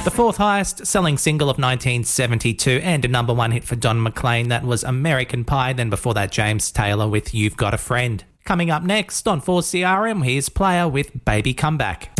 The fourth highest selling single of 1972 and a number one hit for Don McLean, that was American Pie. Then before that, James Taylor with You've Got a Friend. Coming up next on 4CRM, here's Player with Baby Comeback.